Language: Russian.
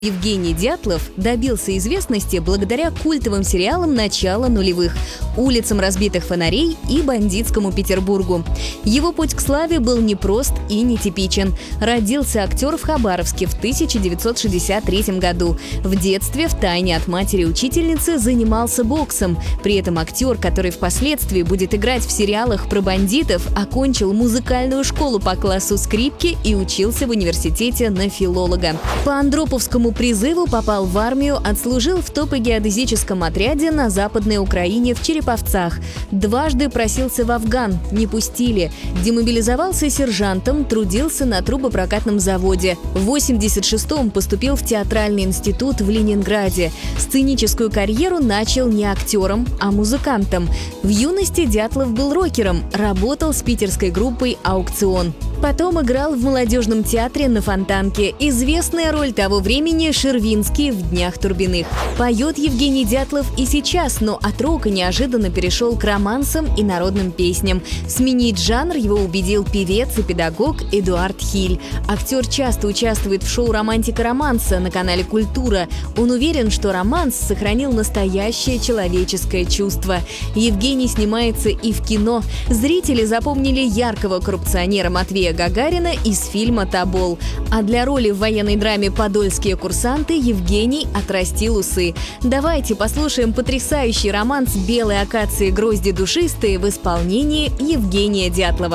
Евгений Дятлов добился известности благодаря культовым сериалам начала нулевых, «Улицам разбитых фонарей» и «Бандитскому Петербургу». Его путь к славе был непрост и нетипичен. Родился актер в Хабаровске в 1963 году. В детстве втайне от матери-учительницы занимался боксом. При этом актер, который впоследствии будет играть в сериалах про бандитов, окончил музыкальную школу по классу скрипки и учился в университете на филолога. По Андроповскому призыву попал в армию, отслужил в топогеодезическом отряде на Западной Украине в Череповцах. Дважды просился в Афган, не пустили. Демобилизовался сержантом, трудился на трубопрокатном заводе. В 1986-м поступил в театральный институт в Ленинграде. Сценическую карьеру начал не актером, а музыкантом. В юности Дятлов был рокером, работал с питерской группой «Аукцион». Потом играл в молодежном театре на Фонтанке. Известная роль того времени — Шервинский в «Днях Турбиных». Поет Евгений Дятлов и сейчас, но от рока неожиданно перешел к романсам и народным песням. Сменить жанр его убедил певец и педагог Эдуард Хиль. Актер часто участвует в шоу «Романтика романса» на канале «Культура». Он уверен, что романс сохранил настоящее человеческое чувство. Евгений снимается и в кино. Зрители запомнили яркого коррупционера Матвея Гагарина из фильма «Тобол». А для роли в военной драме «Подольские курсанты» Евгений отрастил усы. Давайте послушаем потрясающий романс «Белые акации, грозди душистые» в исполнении Евгения Дятлова.